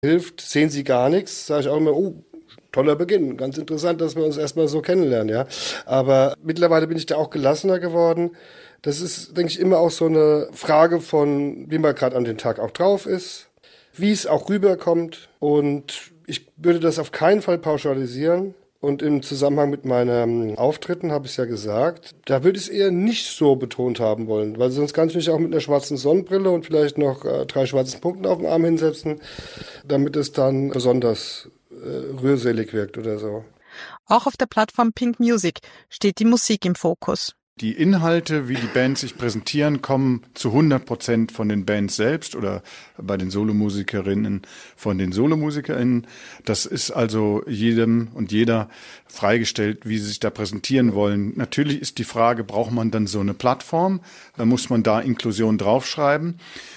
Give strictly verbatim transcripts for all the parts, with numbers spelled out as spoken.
hilft, sehen Sie gar nichts, sage ich auch immer, oh, toller Beginn, ganz interessant, dass wir uns erstmal so kennenlernen, ja. Aber mittlerweile bin ich da auch gelassener geworden. Das ist, denke ich, immer auch so eine Frage von, wie man gerade an den Tag auch drauf ist, wie es auch rüberkommt. Und ich würde das auf keinen Fall pauschalisieren. Und im Zusammenhang mit meinen Auftritten habe ich es ja gesagt, da würde ich es eher nicht so betont haben wollen, weil sonst kann ich mich auch mit einer schwarzen Sonnenbrille und vielleicht noch äh, drei schwarzen Punkten auf dem Arm hinsetzen, damit es dann besonders äh, rührselig wirkt oder so. Auch auf der Plattform Pink Music steht die Musik im Fokus. Die Inhalte, wie die Bands sich präsentieren, kommen zu hundert Prozent von den Bands selbst oder bei den Solomusikerinnen von den Solomusikerinnen. Das ist also jedem und jeder freigestellt, wie sie sich da präsentieren wollen. Natürlich ist die Frage, braucht man dann so eine Plattform? Da muss man da Inklusion draufschreiben.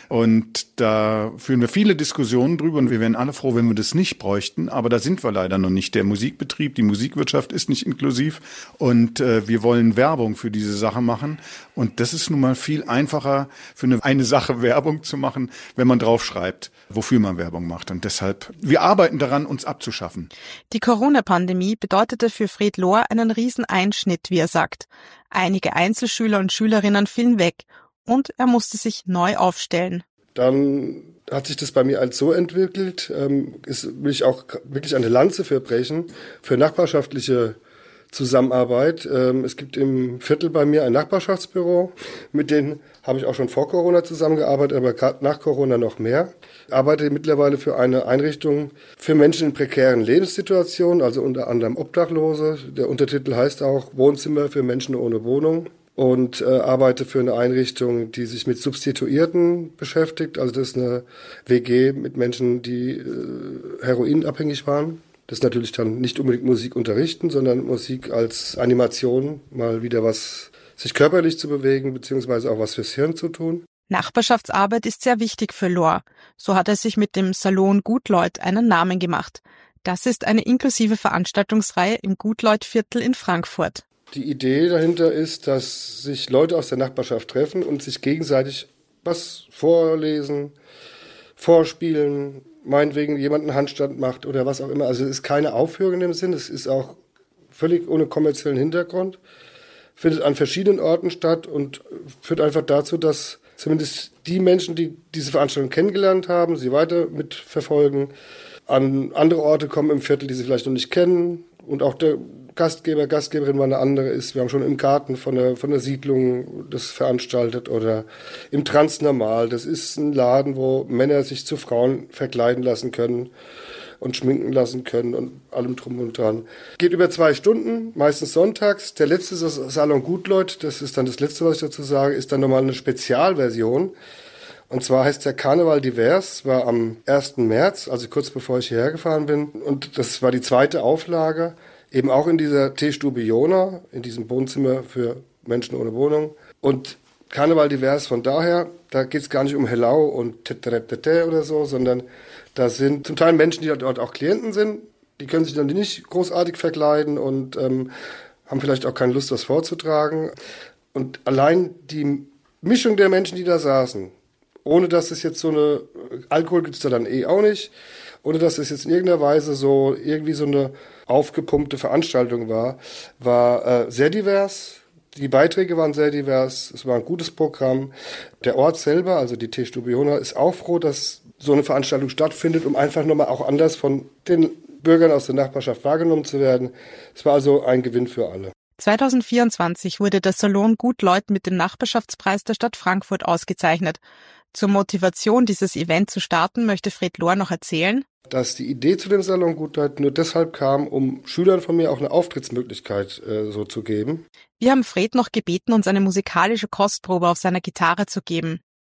Und da führen wir viele Diskussionen drüber und wir wären alle froh, wenn wir das nicht bräuchten. Aber da sind wir leider noch nicht. Der Musikbetrieb, die Musikwirtschaft ist nicht inklusiv und äh, wir wollen Werbung für diese Sache machen. Und das ist nun mal viel einfacher, für eine, eine Sache Werbung zu machen, wenn man draufschreibt, wofür man Werbung macht. Und deshalb, wir arbeiten daran, uns abzuschaffen. Die Corona-Pandemie bedeutete für Fred Lohr einen riesen Einschnitt, wie er sagt. Einige Einzelschüler und Schülerinnen fielen weg. Und er musste sich neu aufstellen. Dann hat sich das bei mir als so entwickelt, ähm, ist, will ich auch wirklich eine Lanze für brechen, für nachbarschaftliche Zusammenarbeit. Ähm, es gibt im Viertel bei mir ein Nachbarschaftsbüro, mit denen habe ich auch schon vor Corona zusammengearbeitet, aber gerade nach Corona noch mehr. Ich arbeite mittlerweile für eine Einrichtung für Menschen in prekären Lebenssituationen, also unter anderem Obdachlose. Der Untertitel heißt auch Wohnzimmer für Menschen ohne Wohnung. Und äh, arbeite für eine Einrichtung, die sich mit Substituierten beschäftigt. Also das ist eine W G mit Menschen, die äh, heroinabhängig waren. Das ist natürlich dann nicht unbedingt Musik unterrichten, sondern Musik als Animation, mal wieder was, sich körperlich zu bewegen, beziehungsweise auch was fürs Hirn zu tun. Nachbarschaftsarbeit ist sehr wichtig für Lohr. So hat er sich mit dem Salon Gutleut einen Namen gemacht. Das ist eine inklusive Veranstaltungsreihe im Gutleut-Viertel in Frankfurt. Die Idee dahinter ist, dass sich Leute aus der Nachbarschaft treffen und sich gegenseitig was vorlesen, vorspielen, meinetwegen jemand einen Handstand macht oder was auch immer. Also es ist keine Aufführung in dem Sinn, es ist auch völlig ohne kommerziellen Hintergrund, findet an verschiedenen Orten statt und führt einfach dazu, dass zumindest die Menschen, die diese Veranstaltung kennengelernt haben, sie weiter mitverfolgen, an andere Orte kommen im Viertel, die sie vielleicht noch nicht kennen und auch der Gastgeber, Gastgeberin mal eine andere ist. Wir haben schon im Garten von der, von der Siedlung das veranstaltet oder im Transnormal. Das ist ein Laden, wo Männer sich zu Frauen verkleiden lassen können und schminken lassen können und allem drum und dran. Geht über zwei Stunden, meistens sonntags. Der letzte ist das Salon Gutleut, das ist dann das Letzte, was ich dazu sage, ist dann nochmal eine Spezialversion. Und zwar heißt der Karneval Divers, war am ersten März, also kurz bevor ich hierher gefahren bin. Und das war die zweite Auflage. Eben auch in dieser Teestube Jona, in diesem Wohnzimmer für Menschen ohne Wohnung. Und Karneval Divers von daher, da geht es gar nicht um Hellau und Teteretete oder so, sondern da sind zum Teil Menschen, die dort auch Klienten sind. Die können sich dann nicht großartig verkleiden und ähm, haben vielleicht auch keine Lust, was vorzutragen. Und allein die Mischung der Menschen, die da saßen, ohne dass es jetzt so eine, Alkohol gibt es da dann eh auch nicht, ohne dass es jetzt in irgendeiner Weise so irgendwie so eine aufgepumpte Veranstaltung war, war äh, sehr divers. Die Beiträge waren sehr divers, es war ein gutes Programm. Der Ort selber, also die Teestube Jona, ist auch froh, dass so eine Veranstaltung stattfindet, um einfach nochmal auch anders von den Bürgern aus der Nachbarschaft wahrgenommen zu werden. Es war also ein Gewinn für alle. zweitausendvierundzwanzig wurde der Salon Gutleut mit dem Nachbarschaftspreis der Stadt Frankfurt ausgezeichnet. Zur Motivation, dieses Event zu starten, möchte Fred Lohr noch erzählen. Dass die Idee zu dem Salon Gutleut nur deshalb kam, um Schülern von mir auch eine Auftrittsmöglichkeit äh, so zu geben. Wir haben Fred noch gebeten, uns eine musikalische Kostprobe auf seiner Gitarre zu geben.